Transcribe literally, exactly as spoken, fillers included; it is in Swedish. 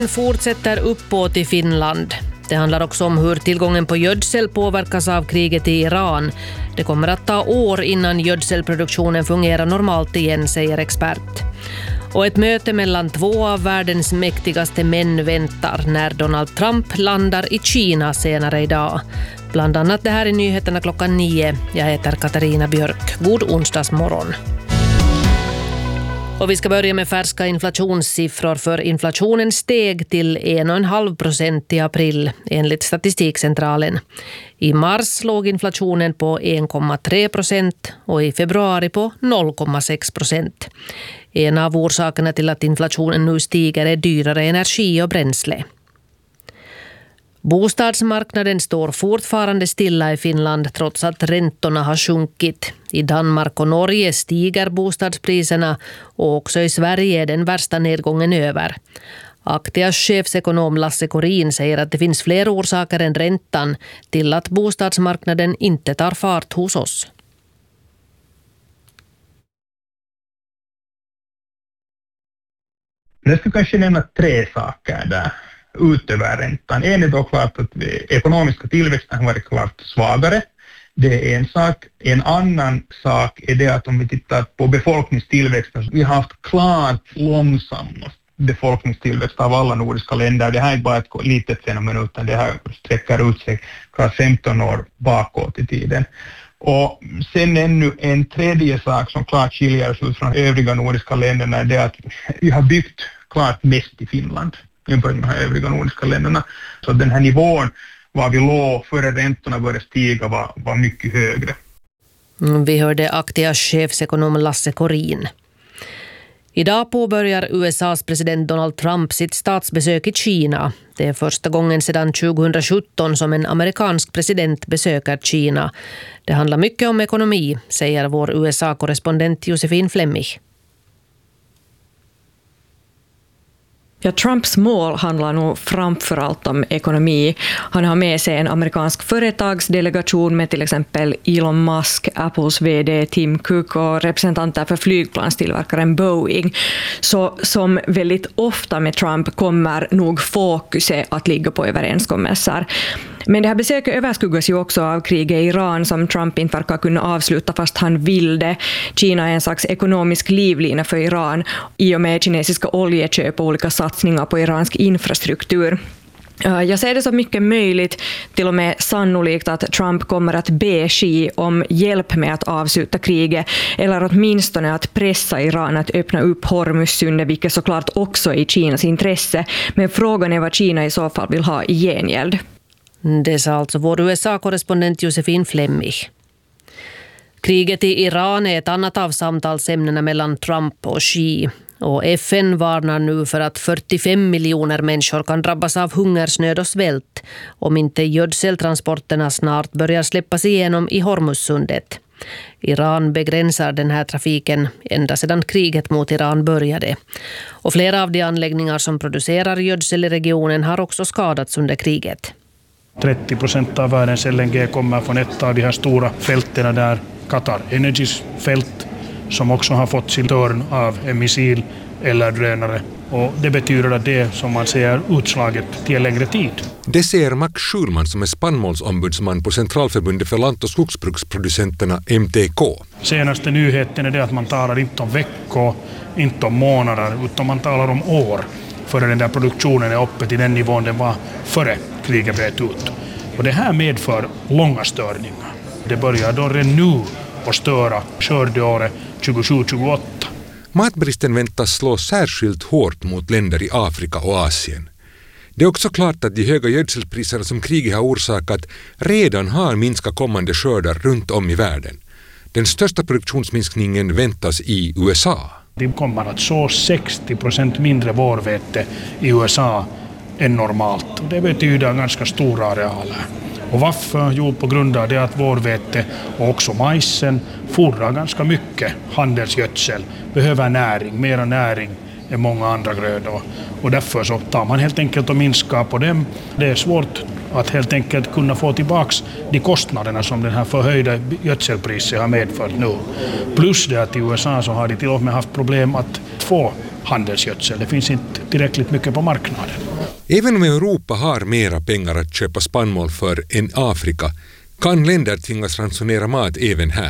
Fortsätter uppåt i Finland. Det handlar också om hur tillgången på gödsel påverkas av kriget i Iran. Det kommer att ta år innan gödselproduktionen fungerar normalt igen, säger expert. Och ett möte mellan två av världens mäktigaste män väntar när Donald Trump landar i Kina senare idag. Bland annat det här i nyheterna klockan nio. Jag heter Katarina Björk. God onsdagsmorgon. Och vi ska börja med färska inflationssiffror, för inflationen steg till en komma fem procent i april enligt Statistikcentralen. I mars låg inflationen på en komma tre procent och i februari på noll komma sex procent. En av orsakerna till att inflationen nu stiger är dyrare energi och bränsle. Bostadsmarknaden står fortfarande stilla i Finland trots att räntorna har sjunkit. I Danmark och Norge stiger bostadspriserna och också i Sverige är den värsta nedgången över. Aktias chefsekonom Lasse Korin säger att det finns fler orsaker än räntan till att bostadsmarknaden inte tar fart hos oss. Jag skulle kanske nämna tre saker där utöver räntan. En är då klart att ekonomiska tillväxten har varit klart svagare. Det är en sak. En annan sak är det att om vi tittar på befolkningstillväxten, vi har haft klart långsammast befolkningstillväxt av alla nordiska länder. Det här är inte bara ett litet fenomen utan det här sträcker ut sig klart femton år bakåt i tiden. Och sen ännu en tredje sak som klart skiljer oss ut från övriga nordiska länderna är det att vi har byggt klart mest i Finland jämfört med de här övriga nordiska länderna. Så den här nivån var vi låg före räntorna började stiga var, var mycket högre. Vi hörde Aktias chefsekonom Lasse Korin. Idag påbörjar U S A:s president Donald Trump sitt statsbesök i Kina. Det är första gången sedan tjugohundrasjutton som en amerikansk president besöker Kina. Det handlar mycket om ekonomi, säger vår U S A-korrespondent Josefin Flemmich. Ja, Trumps mål handlar nog framförallt om ekonomi. Han har med sig en amerikansk företagsdelegation med till exempel Elon Musk, Apples vd Tim Cook och representanter för flygplanstillverkaren Boeing. Så som väldigt ofta med Trump kommer nog fokuset att ligga på överenskommelser. Men det här besöket överskuggas ju också av kriget i Iran som Trump inte verkar kunna avsluta fast han vill det. Kina är en slags ekonomisk livlina för Iran i och med kinesiska oljeköp och olika satsningar på iransk infrastruktur. Jag ser det så mycket möjligt, till och med sannolikt, att Trump kommer att be Xi om hjälp med att avsluta kriget eller åtminstone att pressa Iran att öppna upp Hormuzsundet, vilket såklart också är i Kinas intresse. Men frågan är vad Kina i så fall vill ha i gengäld. Det sa alltså vår U S A-korrespondent Josefin Flemmich. Kriget i Iran är ett annat av samtalsämnena mellan Trump och Xi. Och F N varnar nu för att fyrtiofem miljoner människor kan drabbas av hungersnöd och svält om inte gödseltransporterna snart börjar släppas igenom i Hormuzsundet. Iran begränsar den här trafiken ända sedan kriget mot Iran började. Och flera av de anläggningar som producerar gödsel i regionen har också skadats under kriget. trettio procent av världens L N G kommer från ett av de här stora fälten där, Qatar Energys fält, som också har fått sin törn av en missil eller drönare. Och det betyder att det, som man säger, utslaget till en längre tid. Det säger Max Schulman som är spannmålsombudsman på Centralförbundet för lant- och skogsbruksproducenterna M T K. Senaste nyheten är det att man talar inte om veckor, inte om månader, utan man talar om år. Före den där produktionen är uppe till den nivån den var före kriget bröt ut. Och det här medför långa störningar. Det börjar då redan nu att störa skördeåret tjugosju tjugoåtta. Matbristen väntas slå särskilt hårt mot länder i Afrika och Asien. Det är också klart att de höga gödselpriserna som kriget har orsakat redan har minskat kommande skördar runt om i världen. Den största produktionsminskningen väntas i U S A. De kommer att så sextio procent mindre vårvete i U S A än normalt. Det betyder ganska stora arealer. Och varför? Jo, på grund av det att vårvete och också majsen fordrar ganska mycket handelsgödsel, behöver näring, mera näring än många andra grödor. Och därför så tar man helt enkelt och minskar på dem. Det är svårt att helt enkelt kunna få tillbaks de kostnaderna som den här förhöjda gödselpriset har medfört nu. Plus det att i U S A så har de till och med haft problem att få handelsgödsel. Det finns inte tillräckligt mycket på marknaden. Även om Europa har mera pengar att köpa spannmål för än Afrika kan länder tvingas ransonera mat även här.